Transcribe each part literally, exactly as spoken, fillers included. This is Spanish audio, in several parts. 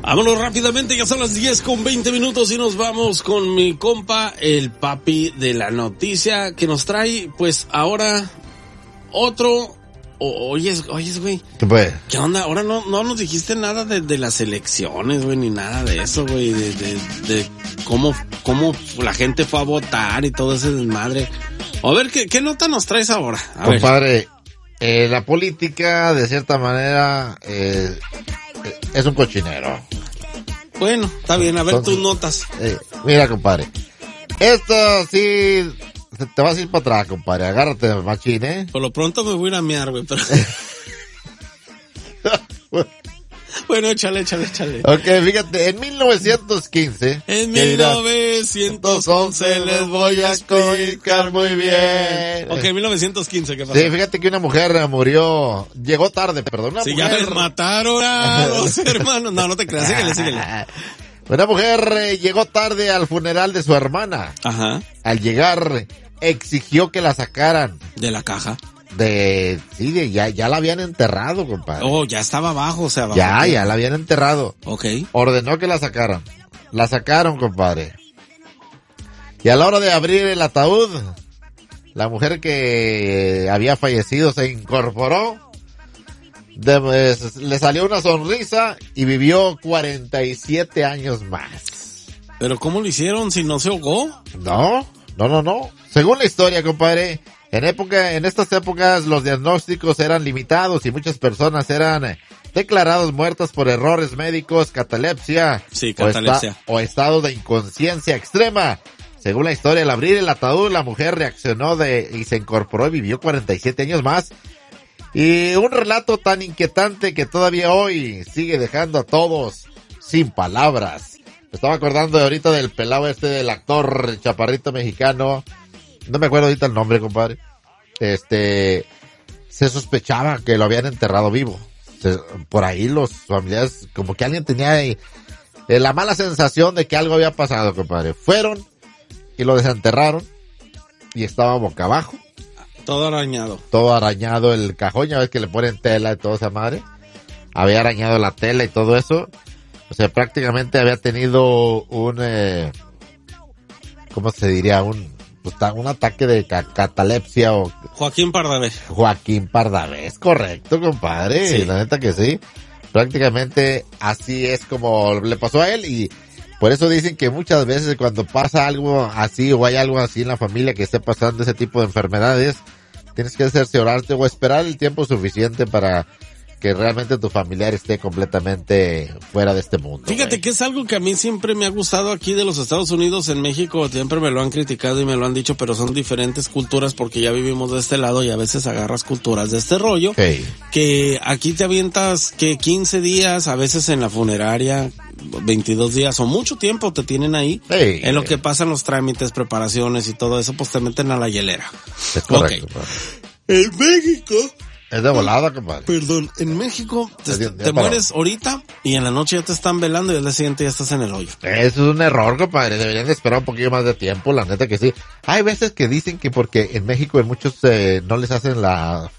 Vámonos rápidamente, ya son las diez con veinte minutos y nos vamos con mi compa, el papi de la noticia, que nos trae, pues, ahora otro... O, oyes, oyes, güey. ¿Qué fue? ¿Qué onda? Ahora no, no nos dijiste nada de, de las elecciones, güey, ni nada de eso, güey, de, de, de cómo, cómo la gente fue a votar y todo ese desmadre. A ver, ¿qué, qué nota nos traes ahora? A Compadre, eh, la política, de cierta manera, eh, es un cochinero. Bueno, está bien, a ver Entonces, tus notas. Eh, mira, compadre, esto sí... Te vas a ir para atrás, compadre. Agárrate, machín, ¿eh? Por lo pronto me voy a ir a mear, güey, pero... Bueno, échale, échale, échale. Ok, fíjate, en mil novecientos quince... En mil novecientos once les voy a explicar muy bien. Ok, en mil novecientos quince, ¿qué pasó? Sí, fíjate que una mujer murió... Llegó tarde, perdón. Una sí, mujer... ya me mataron a los hermanos. No, no te creas, síguele, síguele. Una mujer eh, llegó tarde al funeral de su hermana. Ajá. Al llegar, exigió que la sacaran. ¿De la caja? De, sí, de, ya, ya la habían enterrado, compadre. Oh, ya estaba abajo, o sea, abajo. Ya, ya la habían enterrado. Ok. Ordenó que la sacaran. La sacaron, compadre. Y a la hora de abrir el ataúd, la mujer que había fallecido se incorporó. De, pues, le salió una sonrisa y vivió cuarenta y siete años más. ¿Pero cómo lo hicieron si no se ahogó? No, no, no, no. Según la historia, compadre, en época, en estas épocas los diagnósticos eran limitados y muchas personas eran declaradas muertas por errores médicos, catalepsia, sí, catalepsia. O, esta, o estado de inconsciencia extrema. Según la historia, al abrir el ataúd, la mujer reaccionó de y se incorporó y vivió cuarenta y siete años más. Y un relato tan inquietante que todavía hoy sigue dejando a todos sin palabras. Me estaba acordando de ahorita del pelado este del actor chaparrito mexicano. No me acuerdo ahorita el nombre, compadre. Este, se sospechaba que lo habían enterrado vivo. Se, por ahí los familiares, como que alguien tenía eh, la mala sensación de que algo había pasado, compadre. Fueron y lo desenterraron y estaba boca abajo. Todo arañado. Todo arañado el cajón, ya ves que le ponen tela y toda esa madre. Había arañado la tela y todo eso. O sea, prácticamente había tenido un, eh, ¿cómo se diría? Un, pues, un ataque de ca- catalepsia o... Joaquín Pardavé. Joaquín Pardavé, es correcto, compadre. Sí. La neta que sí. Prácticamente así es como le pasó a él y por eso dicen que muchas veces cuando pasa algo así o hay algo así en la familia que esté pasando ese tipo de enfermedades, tienes que cerciorarte o esperar el tiempo suficiente para que realmente tu familiar esté completamente fuera de este mundo. Fíjate wey. que es algo que a mí siempre me ha gustado aquí de los Estados Unidos. En México siempre me lo han criticado y me lo han dicho, pero son diferentes culturas porque ya vivimos de este lado y a veces agarras culturas de este rollo. Hey. Que aquí te avientas que quince días, a veces en la funeraria, veintidós días o mucho tiempo te tienen ahí. Hey, en lo hey. que pasan los trámites, preparaciones y todo eso, pues te meten a la hielera. Es correcto. Okay. En México... Es de volada, compadre. Perdón, en México te, Ya, ya te mueres ahorita y en la noche ya te están velando y al día siguiente ya estás en el hoyo. Eso es un error, compadre. Deberían de esperar un poquillo más de tiempo, la neta que sí. Hay veces que dicen que porque en México en muchos eh, no les hacen la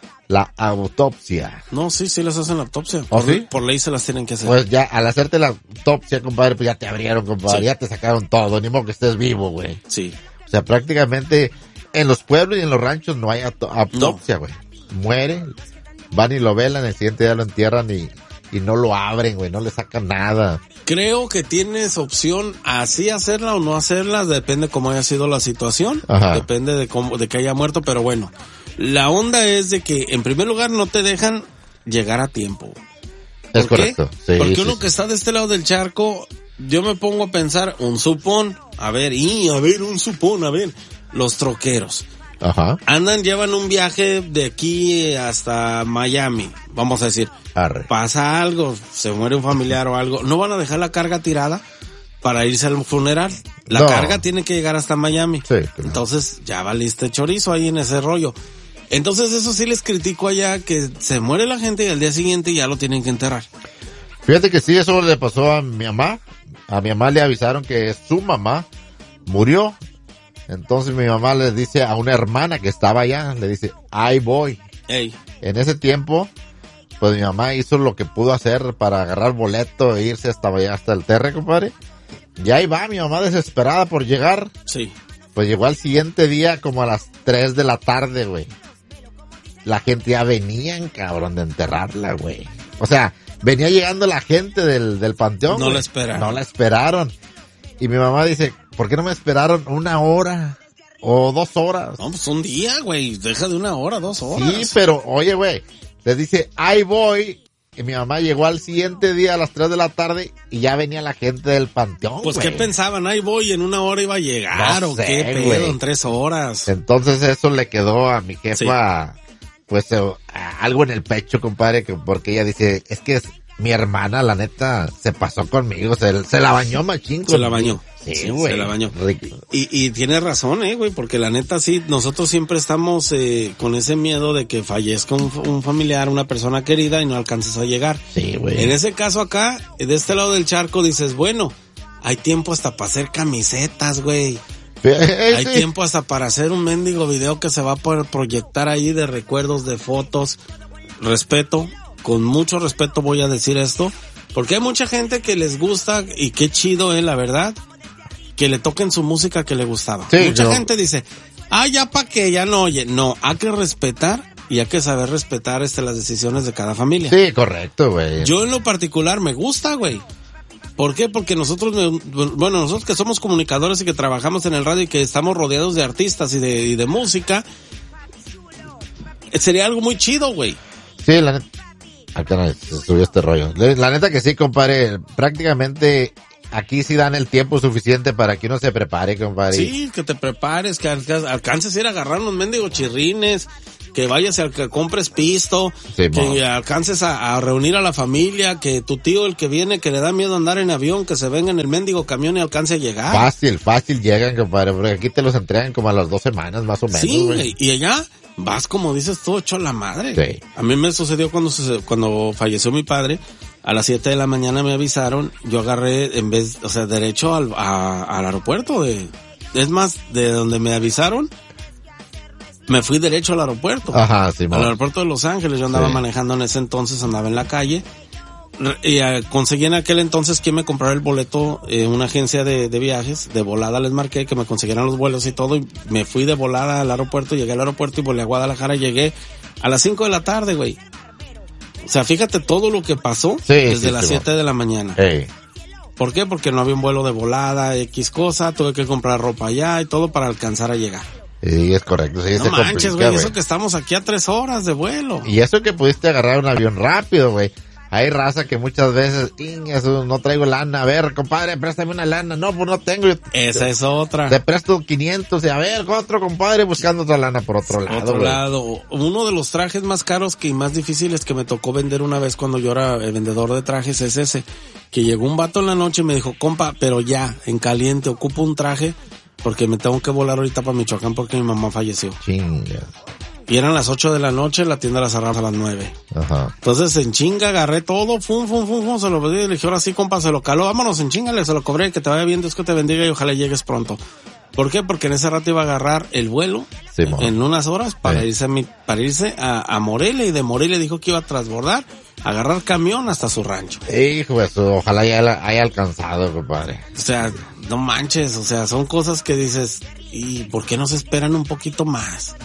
la autopsia. No, sí, sí les hacen la autopsia. ¿Oh, por, sí? por ley se las tienen que hacer. Pues ya, al hacerte la autopsia, compadre, pues ya te abrieron, compadre. Sí. Ya te sacaron todo, ni modo que estés vivo, güey. Sí. O sea, prácticamente en los pueblos y en los ranchos no hay auto- autopsia, güey. No. Muere, van y lo velan, el siguiente día lo entierran y, y no lo abren, güey, no le sacan nada. Creo que tienes opción así hacerla o no hacerla, depende cómo haya sido la situación, Ajá. depende de cómo, de que haya muerto, pero bueno, la onda es de que en primer lugar no te dejan llegar a tiempo. Es ¿Por qué? correcto. Sí, Porque sí, uno sí. que está de este lado del charco, yo me pongo a pensar, un supón, a ver, y a ver, un supón, a ver, los troqueros. Ajá. Andan, llevan un viaje de aquí hasta Miami, vamos a decir. Arre. Pasa algo, se muere un familiar o algo, no van a dejar la carga tirada para irse al funeral. La No. carga tiene que llegar hasta Miami. Sí, claro. Entonces ya valiste chorizo ahí en ese rollo. Entonces eso sí les critico allá, que se muere la gente y al día siguiente ya lo tienen que enterrar. Fíjate que sí, eso le pasó a mi mamá. A mi mamá le avisaron que su mamá murió. Entonces mi mamá le dice a una hermana que estaba allá, le dice, ahí voy. Ey. En ese tiempo, pues mi mamá hizo lo que pudo hacer para agarrar boleto e irse hasta allá, hasta el Terre, compadre. Y ahí va mi mamá desesperada por llegar. Sí. Pues llegó al siguiente día como a las tres de la tarde, güey. La gente ya venían, cabrón, de enterrarla, güey. O sea, venía llegando la gente del, del panteón. No güey. la esperaron. No la esperaron. Y mi mamá dice, ¿por qué no me esperaron una hora? O dos horas. No, pues un día, güey. Deja de una hora, dos horas. Sí, pero, oye, güey, les dice, ahí voy. Y mi mamá llegó al siguiente día a las tres de la tarde y ya venía la gente del panteón, Pues, güey. ¿qué pensaban? Ahí voy, en una hora iba a llegar, No o sé, qué pedo, güey. en tres horas. Entonces eso le quedó a mi jefa, pues, eh, algo en el pecho, compadre, que- porque ella dice, es que es, mi hermana, la neta, se pasó conmigo, se, se la bañó machín Se la conmigo. bañó. Sí, Sí, güey. se la bañó. Rico. Y, y tiene razón, eh, güey, porque la neta sí, nosotros siempre estamos eh, con ese miedo de que fallezca un, un familiar, una persona querida y no alcances a llegar. Sí, güey. En ese caso acá, de este lado del charco, dices, bueno, hay tiempo hasta para hacer camisetas, güey. Eh, Hay sí. tiempo hasta para hacer un mendigo video que se va a poder proyectar ahí de recuerdos, de fotos. Respeto, con mucho respeto voy a decir esto, porque hay mucha gente que les gusta y qué chido es, la verdad, que le toquen su música que le gustaba. Sí, Mucha yo- gente dice, ah, ya pa' que, ya no oye. No, hay que respetar y hay que saber respetar este, las decisiones de cada familia. Sí, correcto, güey. Yo en lo particular me gusta, güey. ¿Por qué? Porque nosotros, me- bueno, nosotros que somos comunicadores y que trabajamos en el radio y que estamos rodeados de artistas y de, y de música, eh, sería algo muy chido, güey. Sí, la neta. Acá no, se subió este rollo. La neta que sí, compadre. Prácticamente aquí sí dan el tiempo suficiente para que uno se prepare, compadre. Sí, que te prepares, que alca- alcances a ir a agarrar unos mendigos chirrines, que vayas a que compres pisto, Sí, que mo. alcances a, a reunir a la familia, que tu tío, el que viene, que le da miedo andar en avión, que se venga en el mendigo camión y alcance a llegar. Fácil, fácil llegan, compadre, porque aquí te los entregan como a las dos semanas, más o menos, Sí, güey. güey, y allá vas como dices tú, hecho la madre. Sí. A mí me sucedió cuando se- cuando falleció mi padre, a las siete de la mañana me avisaron, yo agarré en vez, o sea, derecho al, a- al aeropuerto de, es más, de donde me avisaron, me fui derecho al aeropuerto. Ajá, sí, mo. Al aeropuerto de Los Ángeles, yo andaba Sí. manejando en ese entonces, andaba en la calle. Re- Y eh, conseguí en aquel entonces que me comprara el boleto, eh, una agencia de, de viajes, de volada les marqué que me consiguieran los vuelos y todo, y me fui de volada al aeropuerto, llegué al aeropuerto y volé a Guadalajara, llegué a las cinco de la tarde, güey. O sea, fíjate todo lo que pasó Sí, desde sí, las sí, siete de la mañana. Ey. ¿Por qué? Porque no había un vuelo de volada, X cosa, tuve que comprar ropa allá y todo para alcanzar a llegar. Sí, es correcto, sí, No se manches, complica, güey, güey. eso que estamos aquí a tres horas de vuelo. Y eso que pudiste agarrar un avión rápido, güey. Hay raza que muchas veces, "Ing, eso, no traigo lana, a ver, compadre, préstame una lana." No, pues no tengo. Yo Esa es otra. te presto quinientos y a ver, otro compadre buscando otra lana por otro lado, Otro güey. lado, uno de los trajes más caros que y más difíciles que me tocó vender una vez cuando yo era eh, vendedor de trajes es ese, que llegó un vato en la noche y me dijo, compa, pero ya, en caliente, ocupo un traje porque me tengo que volar ahorita para Michoacán porque mi mamá falleció. Chinga. Y eran las ocho de la noche, la tienda la cerraba a las nueve. Ajá. Entonces en chinga agarré todo, fum, fum, fum, fum, se lo pedí, le dije, ahora sí, compa, se lo caló, vámonos en chinga, le se lo cobré, que te vaya bien, Dios que te bendiga y ojalá llegues pronto. ¿Por qué? Porque en ese rato iba a agarrar el vuelo Sí, mo. en unas horas para Sí. irse a mi, para irse a, a Morelia, y de Morelia dijo que iba a transbordar, agarrar camión hasta su rancho. Hijo de su, ojalá haya, haya alcanzado, compadre. O sea, no manches, o sea, son cosas que dices, ¿y por qué no se esperan un poquito más?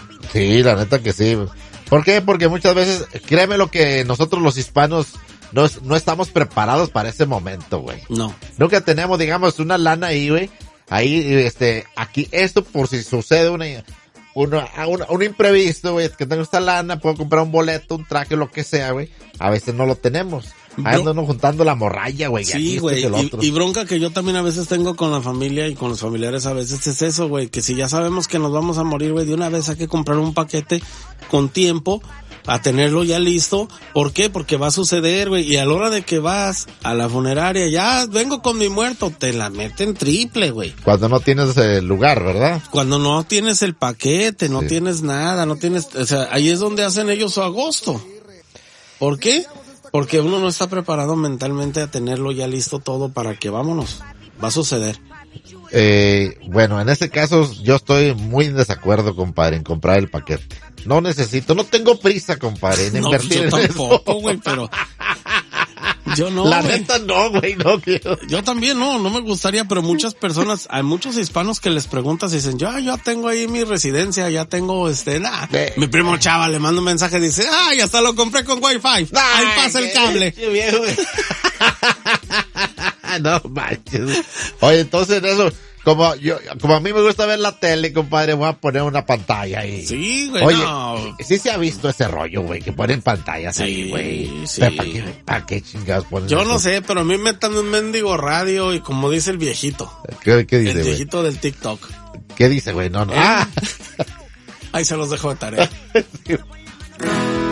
Sí, la neta que sí. ¿Por qué? Porque muchas veces, créeme lo que nosotros los hispanos no, es- no estamos preparados para ese momento, güey. No. Nunca tenemos, digamos, una lana ahí, güey. Ahí, este, aquí, esto por si sucede una, una, un, un imprevisto, güey, que tengo esta lana, puedo comprar un boleto, un traje, lo que sea, güey. A veces no lo tenemos. Ahí Bro- andan juntando la morralla, güey. y aquí Sí, esto güey, que lo y, otro. y bronca que yo también a veces tengo con la familia y con los familiares a veces es eso, güey, que si ya sabemos que nos vamos a morir, güey, de una vez hay que comprar un paquete con tiempo a tenerlo ya listo. ¿Por qué? Porque va a suceder, güey, y a la hora de que vas a la funeraria, ya vengo con mi muerto, te la meten triple, güey. Cuando no tienes el lugar, ¿verdad? Cuando no tienes el paquete, no Sí. tienes nada, no tienes, o sea, ahí es donde hacen ellos su agosto. ¿Por qué? Porque uno no está preparado mentalmente a tenerlo ya listo todo para que vámonos. Va a suceder. Eh, bueno, en este caso yo estoy muy en desacuerdo, compadre, en comprar el paquete. No necesito, no tengo prisa, compadre, en No, invertir yo en tampoco, eso. güey, pero yo no, La güey. neta no, güey, no quiero. Yo también no, no me gustaría, pero muchas personas, hay muchos hispanos que les preguntas y dicen, yo, yo tengo ahí mi residencia, ya tengo este, nada. Eh. Mi primo Chava le manda un mensaje y dice, ah, ya hasta lo compré con Wi-Fi. Ahí pasa el cable. Qué viejo, güey. No manches. Oye, entonces eso, como yo, como a mí me gusta ver la tele, compadre, voy a poner una pantalla ahí. Sí, güey, Oye, no. sí se ha visto ese rollo, güey, que ponen pantallas Sí, ahí, güey. sí. Pero ¿Para qué, para qué chingados ponen Yo eso? no sé, pero a mí me metan un mendigo radio y como dice el viejito. ¿Qué, qué El dice, güey? viejito del TikTok. ¿Qué dice, güey? No, no. ¿Eh? Ah. Ahí se los dejo de tarea.